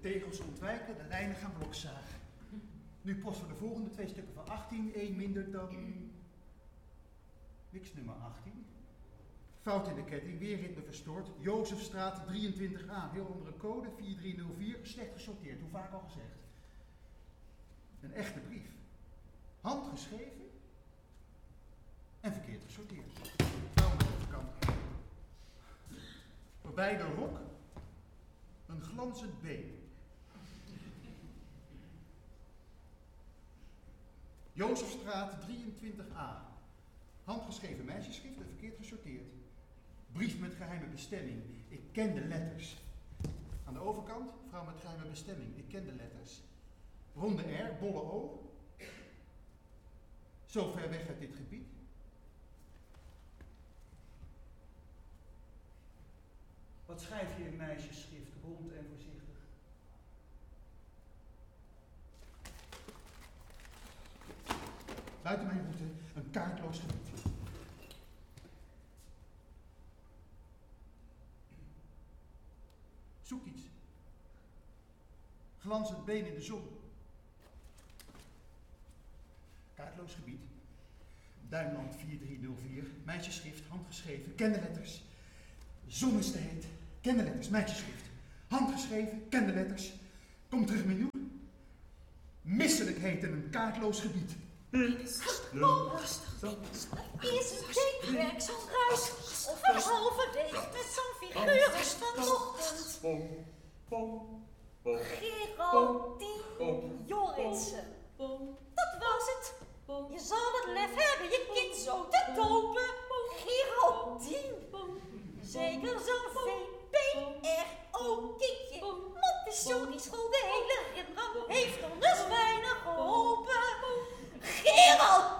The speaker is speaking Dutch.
tegels ontwijken, de lijnen gaan blokzagen. Nu post voor de volgende 2 stukken van 18, 1 minder dan... Niks nummer 18. Fout in de ketting, weer ritme verstoord. Jozefstraat 23A, heel andere code, 4304, slecht gesorteerd, hoe vaak al gezegd. Een echte brief. Handgeschreven en verkeerd gesorteerd. Nou, aan de overkant. Voorbij de rok een glanzend been. Jozefstraat 23A. Handgeschreven meisjesschrift en verkeerd gesorteerd. Brief met geheime bestemming. Ik ken de letters. Aan de overkant, vrouw met geheime bestemming. Ik ken de letters. Ronde R, bolle O. Zo ver weg uit dit gebied. Wat schrijf je in meisjesschrift, rond en voorzichtig? Buiten mijn route een kaartloos gebied. Zoek iets. Glanzend been in de zon. Kaartloos gebied. Duinland 4304. Meisjesschrift, handgeschreven, ken de letters. Zon is te heet. Ken de letters, meisjesschrift. Handgeschreven, ken de letters. Kom terug menu. Misselijk heet in een kaartloos gebied. Rustig. Is een tekenwerk zo'n ruis of een halverwege met zo'n figuur is vanochtend. Geraldine Joritsen. Dat was het. Je zal het lef hebben je kind zo te dopen. Geraldine. Zeker zo'n VPRO-kindje. Montessori school, de hele Rembrandt heeft ons weinig geholpen. Geraldine!